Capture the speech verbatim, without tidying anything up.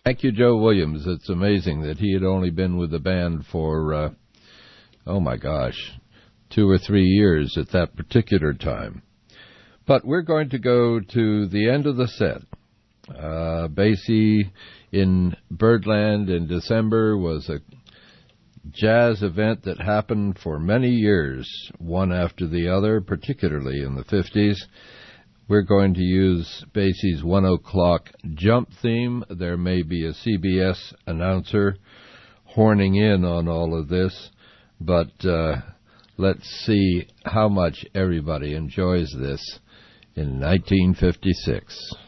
Thank you, Joe Williams. It's amazing that he had only been with the band for, uh, oh my gosh, two or three years at that particular time. But we're going to go to the end of the set. Uh, Basie in Birdland in December was a jazz event that happened for many years, one after the other, particularly in the fifties. We're going to use Basie's one o'clock jump theme. There may be a C B S announcer horning in on all of this, but uh, let's see how much everybody enjoys this in nineteen fifty-six.